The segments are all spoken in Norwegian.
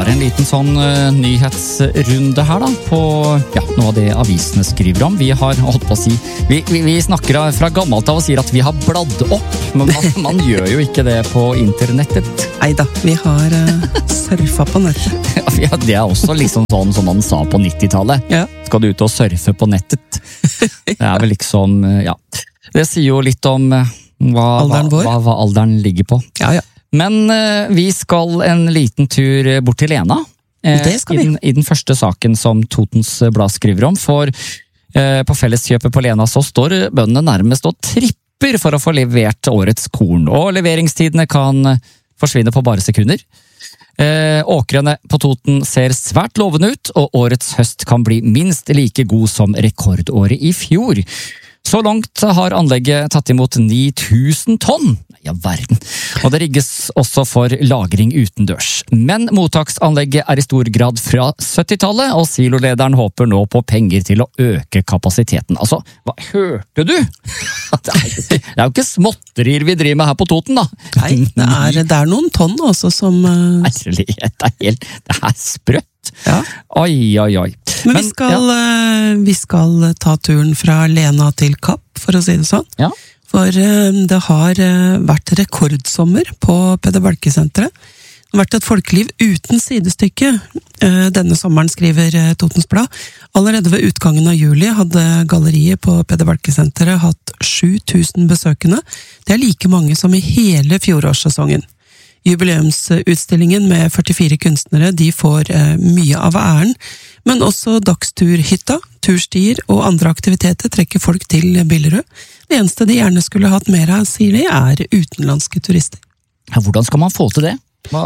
tar en liten sånn nyhetsrunde her da, på noe av det avisene skriver om. Vi har, holdt på å si, vi snakker fra gammelt av og sier at vi har bladd opp, men man gjør jo ikke det på internettet. Neida, vi har surfet på nettet. Ja, det er også liksom sånn som man sa på 90-tallet. Ja. Skal du ut og surfe på nettet? Det er vel liksom, det sier jo litt om hva alderen ligger på. Ja. Men vi skal en liten tur bort til Lena. Det skal vi. I den første saken som Totens Blad skriver om, for på Felleskjøpet på Lena så står bøndene nærmest og tripper for å få levert årets korn, og leveringstidene kan forsvinne på bare sekunder. Åkrene på Toten ser svært lovende ut, og årets høst kan bli minst like god som rekordåret i fjor. Så langt har anlegget tatt imot 9000 tonn. Ja, verden. Og det rigges også for lagring utendørs. Men mottaksanlegget er i stor grad fra 70-tallet, og silolederen håper nå på penger til å øke kapasiteten. Altså, hva hørte du? Det er jo ikke småtterier vi driver med her på Toten, da. Nei, det er noen tonn også som... Herlighet, det er sprøtt. Ja. Oi. Men vi skal ta turen fra Lena til Kapp, for å si det sånn. Ja. For det har vært rekordsommer på Peder Balke-senteret. Det har vært et folkeliv uten sidestykke. Denne sommeren, skriver Totens Blad. Allerede ved utgangen av juli hadde galleriet på Peder Balke-senteret hatt 7000 besøkende. Det er like mange som i hele fjorårssesongen. Jubileumsutstillingen med 44 kunstnere, de får mye av æren, men også dagsturhytta, turstier og andre aktiviteter trekker folk til Billerud. Det eneste de gjerne skulle hatt mer av, sier de, er utenlandske turister. Ja, hvordan skal man få til det?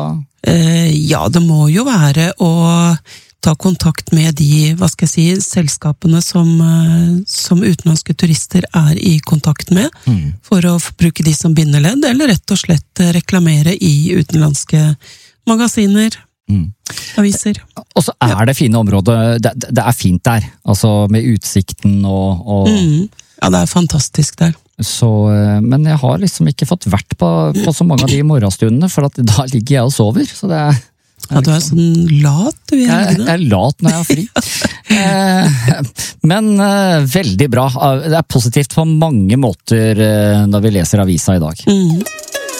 Det må jo være å ta kontakt med de, selskapene som utenlandske turister er i kontakt med, for å bruke de som bindeledd, eller rett og slett reklamere i utenlandske magasiner, aviser. Og så er det fine området, det er fint der, altså med utsikten og... Ja, det er fantastisk der. Så, men jeg har liksom ikke fått vært på så mange av de morgenstundene, for at da ligger jeg og sover, så det er... Ja, du er sånn lat, du i helgene. Jeg er lat når jeg har fri. Men veldig bra. Det er positivt på mange måter når vi leser avisa i dag.